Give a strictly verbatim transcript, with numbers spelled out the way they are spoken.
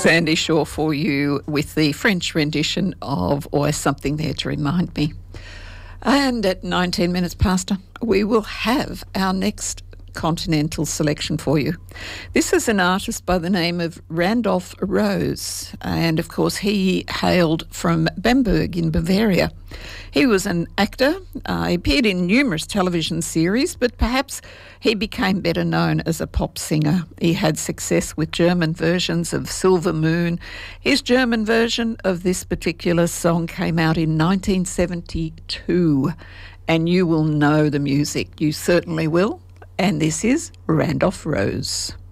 Sandy Shaw for you with the French rendition of Always Something There to Remind Me. And at nineteen minutes past, we will have our next continental selection for you. This is an artist by the name of Randolph Rose, and of course he hailed from Bamberg in Bavaria. He was an actor, uh, he appeared in numerous television series, but perhaps he became better known as a pop singer. He had success with German versions of Silver Moon. His German version of this particular song came out in nineteen seventy-two, and you will know the music. You certainly will. And this is Randolph Rose.